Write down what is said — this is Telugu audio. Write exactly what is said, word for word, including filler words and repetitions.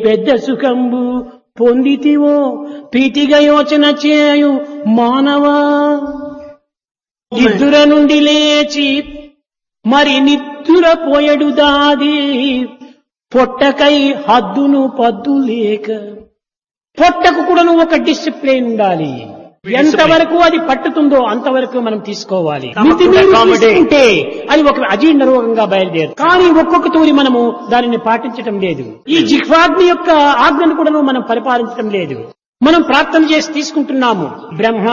పెద్ద సుఖంబు పొందితివో పీటిగా యోచన చేయు మానవా. నిద్దుర నుండి లేచి మరి నిద్దుర పోయడు దాది పొట్టకై హద్దును పద్దు లేక. పొట్టకు కూడా ఒక డిసిప్లిన్ ఉండాలి. ఎంతవరకు అది పట్టుతుందో అంతవరకు మనం తీసుకోవాలి. మితిమీరి తీసుకుంటే అది ఒక అజీర్ణ రోగంగా బయలుదేరు. కానీ ఒక్కొక్క తూరి మనము దానిని పాటించటం లేదు. ఈ జిహ్వాగ్ని యొక్క ఆజ్ఞను కూడా మనం పరిపాలించడం లేదు. మనం ప్రార్థన చేసి తీసుకుంటున్నాము. బ్రహ్మ